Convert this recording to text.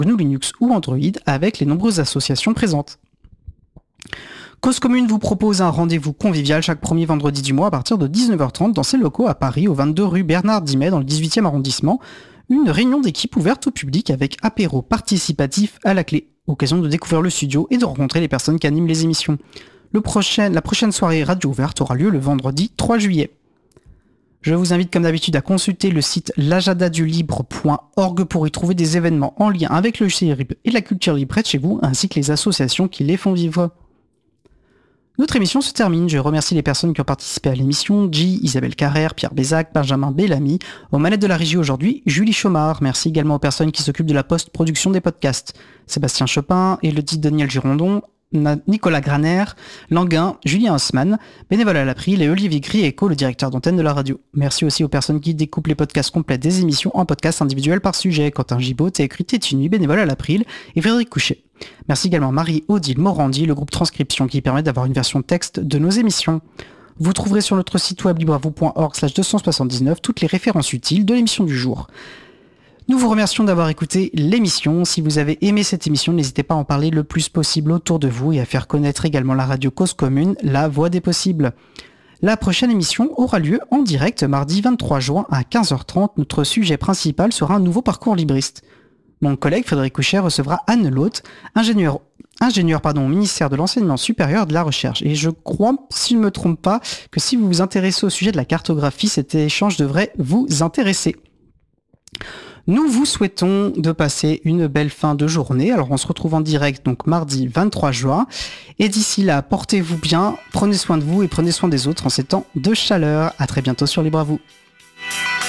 GNU Linux ou Android avec les nombreuses associations présentes. Cause Commune vous propose un rendez-vous convivial chaque premier vendredi du mois à partir de 19h30 dans ses locaux à Paris, au 22 rue Bernard Dimet dans le 18e arrondissement. Une réunion d'équipe ouverte au public avec apéro participatif à la clé. Occasion de découvrir le studio et de rencontrer les personnes qui animent les émissions. La prochaine soirée radio ouverte aura lieu le vendredi 3 juillet. Je vous invite comme d'habitude à consulter le site l'agenda-du-libre.org pour y trouver des événements en lien avec le logiciel libre et la culture libre près de chez vous, ainsi que les associations qui les font vivre. Notre émission se termine. Je remercie les personnes qui ont participé à l'émission. G, Isabelle Carrère, Pierre Bézac, Benjamin Bellamy. Aux manettes de la régie aujourd'hui, Julie Chaumard. Merci également aux personnes qui s'occupent de la post-production des podcasts. Sébastien Chopin, Élodie Daniel Girondon, Nicolas Graner, Languin, Julien Haussmann, bénévole à l'April et Olivier Grieco, le directeur d'antenne de la radio. Merci aussi aux personnes qui découpent les podcasts complets des émissions en podcasts individuels par sujet. Quentin Gibaud, écrit Tétinu, bénévole à l'April et Frédéric Couchet. Merci également à Marie-Odile Morandi, le groupe Transcription qui permet d'avoir une version texte de nos émissions. Vous trouverez sur notre site web libravou.org/279 toutes les références utiles de l'émission du jour. Nous vous remercions d'avoir écouté l'émission. Si vous avez aimé cette émission, n'hésitez pas à en parler le plus possible autour de vous et à faire connaître également la radio Cause Commune, la voix des possibles. La prochaine émission aura lieu en direct mardi 23 juin à 15h30. Notre sujet principal sera un nouveau parcours libriste. Mon collègue Frédéric Couchet recevra Anne Loth, ingénieur au ministère de l'Enseignement supérieur et de la Recherche. Et je crois, si je ne me trompe pas, que si vous vous intéressez au sujet de la cartographie, cet échange devrait vous intéresser. Nous vous souhaitons de passer une belle fin de journée. Alors on se retrouve en direct donc mardi 23 juin. Et d'ici là, portez-vous bien, prenez soin de vous et prenez soin des autres en ces temps de chaleur. À très bientôt sur Libre à vous.